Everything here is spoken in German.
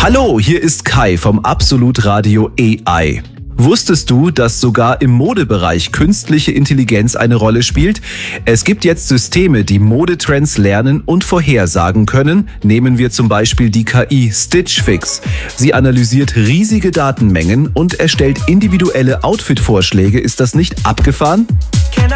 Hallo, hier ist Kai vom Absolut Radio AI. Wusstest du, dass sogar im Modebereich künstliche Intelligenz eine Rolle spielt? Es gibt jetzt Systeme, die Modetrends lernen und vorhersagen können. Nehmen wir zum Beispiel die KI Stitch Fix. Sie analysiert riesige Datenmengen und erstellt individuelle Outfit-Vorschläge. Ist das nicht abgefahren?